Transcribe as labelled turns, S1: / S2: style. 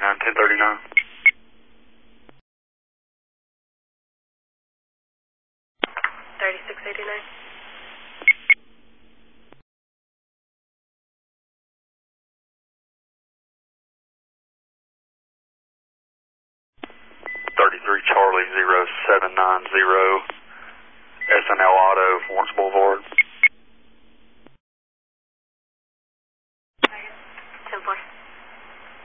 S1: 1039.
S2: 3689.
S1: 33 Charlie 0790, SNL Auto, Florence Boulevard.